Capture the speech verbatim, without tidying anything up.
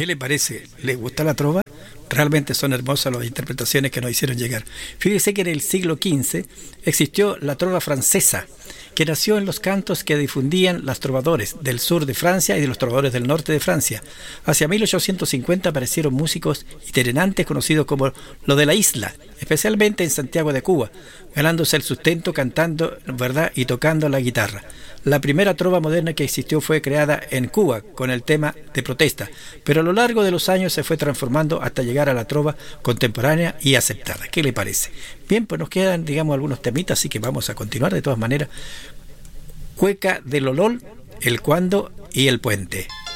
¿Qué le parece? ¿Le gusta la trova? Realmente son hermosas las interpretaciones que nos hicieron llegar. Fíjese que en el siglo quince existió la trova francesa, que nació en los cantos que difundían los trovadores del sur de Francia y de los trovadores del norte de Francia. Hacia mil ochocientos cincuenta aparecieron músicos itinerantes conocidos como lo de la isla, especialmente en Santiago de Cuba, ganándose el sustento cantando, ¿verdad?, y tocando la guitarra. La primera trova moderna que existió fue creada en Cuba con el tema de protesta, pero a lo largo de los años se fue transformando hasta llegar a la trova contemporánea y aceptada. ¿Qué le parece? Bien, pues nos quedan, digamos, algunos temitas, así que vamos a continuar de todas maneras. Cueca del Olol, el cuándo y el puente.